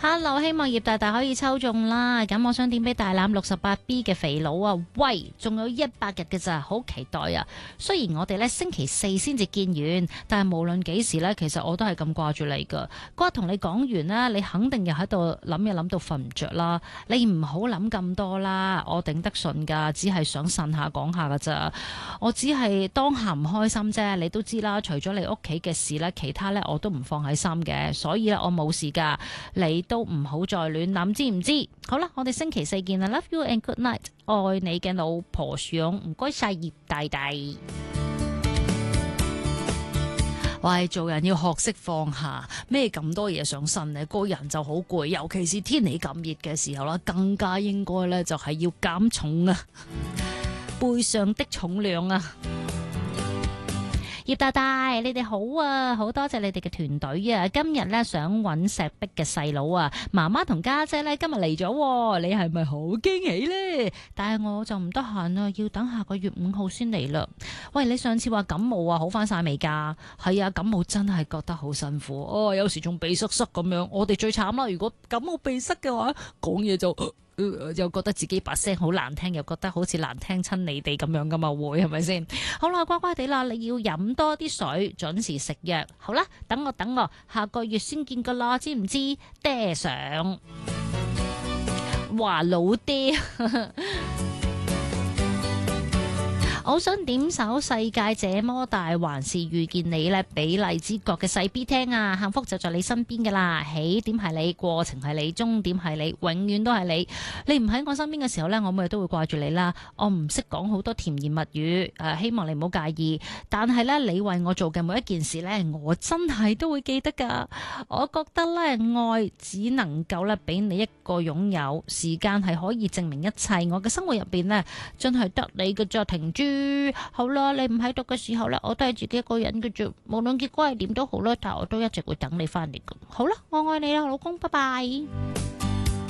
Hello，希望葉大大可以抽中啦。咁我想點俾大欖68B 嘅肥佬啊，喂，仲有100日嘅咋，好期待啊！雖然我哋咧星期4先至見完，但係無論幾時咧，其實我都係咁掛住你噶。嗰日同你講完啦，你肯定又喺度諗嘢諗到瞓唔着啦。你唔好諗咁多啦，我頂得順噶，只係想呻下講下噶咋。我只係當下唔開心啫，你都知啦。除咗你屋企嘅事咧，其他咧我都唔放喺心嘅，所以咧我冇事噶。你都唔好再亂諗，知唔知？好啦，我哋星期4見啦 ，Love you and good night，愛你嘅老婆想，唔該晒葉大大。喂，做人要學識放下，咩咁多嘢上身呢？個人就好攰，尤其是天氣咁熱嘅時候啦，更加應該咧就係要減重啊，背上的重量啊！葉大大，你哋好啊，好多謝你哋嘅團隊啊！今日咧想揾石壁嘅細佬啊，媽媽同家姐咧今日嚟咗，你係咪好驚喜呢？但係我就唔得閒啊，要等下個月5號先嚟啦。喂，你上次話感冒啊，好翻晒未㗎？係啊，感冒真係覺得好辛苦哦，有時仲鼻塞塞咁樣。我哋最慘啦，如果感冒鼻塞嘅話，講嘢就又覺得自己把聲好難聽，又覺得好似難聽親你哋咁樣噶嘛，會係咪先？好啦，乖乖地啦，你要飲多啲水，準時食藥。好啦，等我，下個月先見噶啦，知唔知？爹上，話老爹。我想點首世界這麼大，還是遇見你呢？俾荔枝角嘅細 B 聽啊！幸福就在你身邊噶啦，起點係你，過程係你，終點係你，永遠都係你。你唔喺我身邊嘅時候呢，我每日都會掛住你啦。我唔識講好多甜言蜜語，希望你唔好介意。但係呢，你為我做嘅每一件事呢，我真係都會記得噶。我覺得呢，愛只能夠呢俾你一個擁有，時間係可以證明一切。我嘅生活入邊呢，真係得你嘅咋，停豬。好啦，你唔喺度嘅時候呢，我都係自己一個人嘅啫。無論結果係點都好啦，但我都一直會等你翻嚟嘅。好啦，我愛你啦，老公，拜拜。